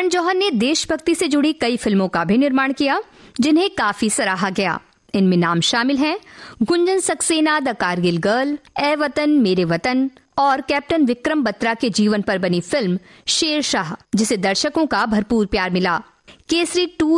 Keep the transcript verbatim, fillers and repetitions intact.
करण जौहर ने देशभक्ति से जुड़ी कई फिल्मों का भी निर्माण किया, जिन्हें काफी सराहा गया। इनमें नाम शामिल हैं गुंजन सक्सेना द कारगिल गर्ल, ए वतन मेरे वतन और कैप्टन विक्रम बत्रा के जीवन पर बनी फिल्म शेर शाह, जिसे दर्शकों का भरपूर प्यार मिला। केसरी टू